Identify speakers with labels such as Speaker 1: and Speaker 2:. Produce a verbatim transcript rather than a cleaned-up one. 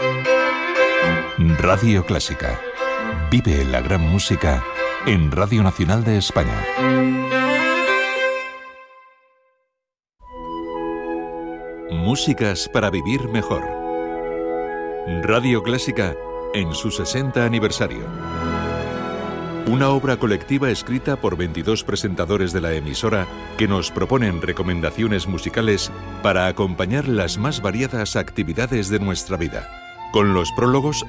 Speaker 1: Radio Clásica. Vive la gran música en Radio Nacional de España. Músicas para vivir mejor. Radio Clásica en su sesenta aniversario. Una obra colectiva escrita por veintidós presentadores de la emisora que nos proponen recomendaciones musicales para acompañar las más variadas actividades de nuestra vida, con los prólogos